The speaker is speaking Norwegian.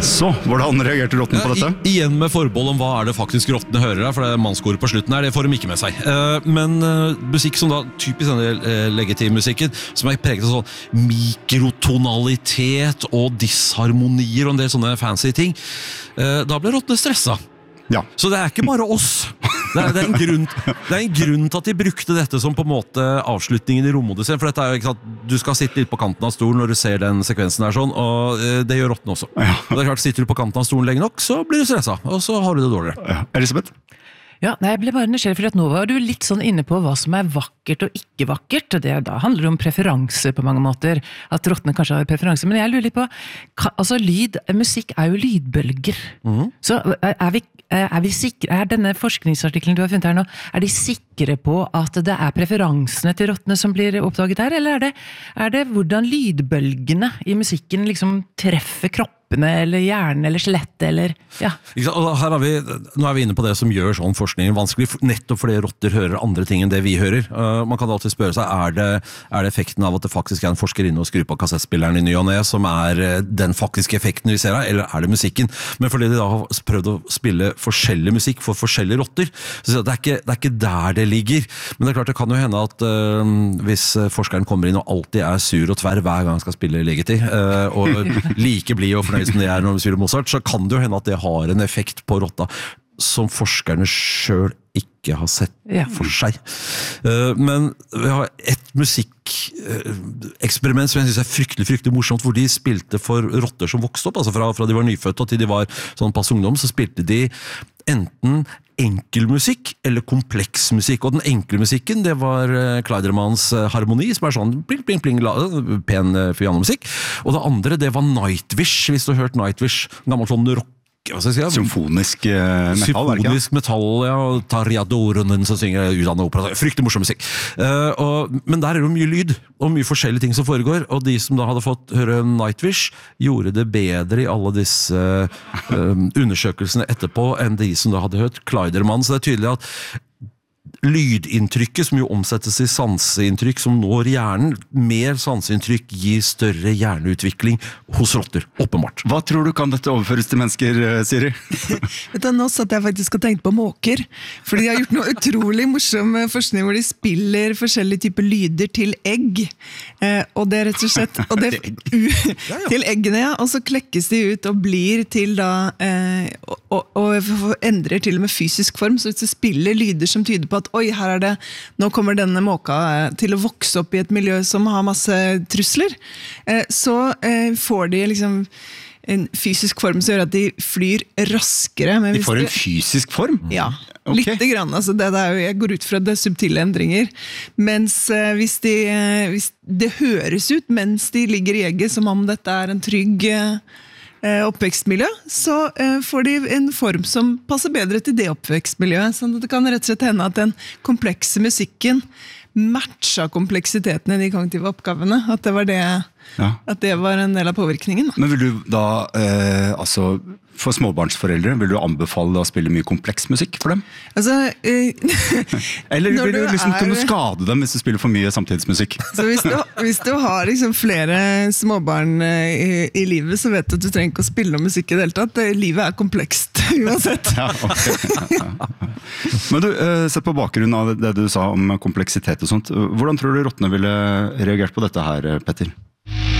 Så, hvordan reagerte rottene på dette? Igjen med forbehold om hva det faktisk rottene hører her, for det mannskoret på slutten her, det får de ikke med seg. Men musikk som da, typisk denne legitimmusikken, som er preget av sånn mikrotonalitet og disharmonier og en del sånne fancy ting, da ble rottene stressa. Ja. Så det er ikke bare oss. Det er en grunn til at de brukte dette som på en måte avslutningen i romodysseen, for dette er jo ikke sant, du skal sitte litt på kanten av stolen når du ser den sekvensen her sånn, og det gjør rottene også. Ja. Og det er klart, sitter du på kanten av stolen lenge nok, så blir du stressa, og så har du det dårligere. Ja. Elisabeth? Ja, nei, jeg ble bare nysgjerrig, for at nå var du litt sånn inne på hva som er vakkert og ikke vakkert, og da handler det om preferanser på mange måter, at rottene kanskje har preferanser, men jeg lurer litt på, altså musikk er jo lydbølger, så er vi sikre, er denne forskningsartikkelen du har funnet her nå, er de sikre på at det er preferansene til rottene som blir oppdaget her, eller er det hvordan lydbølgene i musikken liksom treffer kroppen, eller hjernen, eller skjelettet, eller ja. Og her nå er vi inne på det som gjør sånn forskning vanskelig, nettopp fordi rotter hører andre ting enn det vi hører. Man kan alltid spørre seg, er det effekten av at det faktisk er en forsker inne og skrur på kassettspilleren i ny og ne, som er den faktiske effekten vi ser her, eller er det musikken? Men fordi de da har prøvd å spille forskjellig musikk for forskjellige rotter, så det er ikke der det ligger. Men det er klart, det kan jo hende at hvis forskeren kommer inn og alltid er sur og tverr hver gang han skal spille legiti, og like bli og fornøyd som det er når vi spiller Mozart, så kan det jo hende at det har en effekt på rotta som forskerne selv ikke har sett for seg. Men vi har et musikkeksperiment som jeg synes er fryktelig morsomt, hvor de spilte for rotter som vokste opp, altså fra de var nyfødte og til de var sånn pass ungdom, så spilte de enten enkel musikk eller kompleks musikk, og den enkle musikken det var Kleidermans harmoni, som er sånn pling, pling, pling, pen pianomusikk, og det andre det var Nightwish, hvis du har hørt Nightwish, gammel sånn rock, symfonisk metall, symfonisk metall, ja, Tarja Doronen som synger utdannet opera, fryktelig morsom musikk. Men der er det jo mye lyd og mye forskjellige ting som foregår, og de som da hadde fått høre Nightwish gjorde det bedre i alle disse undersøkelsene etterpå enn de som da hadde hørt Kleiderman, så det er tydelig at lydinntrykket som jo omsettes i sanseinntrykk som når hjernen, mer sanseinntrykk gir større hjerneutvikling hos rotter, åpenbart. Hva tror du kan dette overføres til mennesker, Siri? Vet du, nå satt jeg faktisk og tenkte på måker, for de har gjort noe utrolig morsom forskning hvor de spiller forskjellige typer lyder til egg, og det er rett og slett til eggene, ja, og så klekkes de ut og blir til da og endrer til og med fysisk form, så hvis du spiller lyder som tyder på at oi, her er det, nå kommer denne måka til å vokse opp i et miljø som har masse trusler, så får de liksom en fysisk form som gjør at de flyr raskere. Men de får en fysisk form? Ja, okay. Litt grann. Altså det er jo, jeg går ut fra det subtile endringer. Mens hvis det høres ut mens de ligger i egget som om dette er en trygg oppvekstmiljø, så får de en form som passer bedre til det oppvekstmiljøet. Så det kan rett og slett hende at den komplekse musikken matcha kompleksiteten i de kognitive oppgavene. At det var en del av påvirkningen. Men vil du da, altså for småbarnsforeldre, vil du anbefale å spille mye kompleks musikk for dem? Altså, eller vil du liksom kunne skade dem hvis du spiller for mye samtidsmusikk? Så hvis du har liksom flere småbarn i livet, så vet du at du trenger ikke å spille noe musikk i det hele tatt. Livet er komplekst, uansett. Ja, okay. Men du, sett på bakgrunn av det du sa om kompleksitet og sånt, hvordan tror du rottene ville reagert på dette her, Petter?